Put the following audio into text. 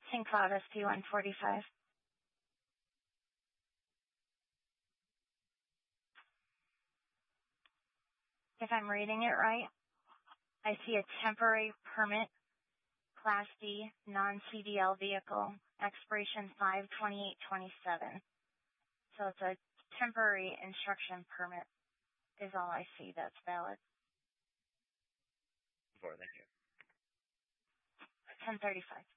St. Cloud SP 145. If I'm reading it right, I see a temporary permit, Class D, non-CDL vehicle, expiration 5/28/27. So it's a temporary instruction permit is all I see that's valid. 4, thank you. 1035.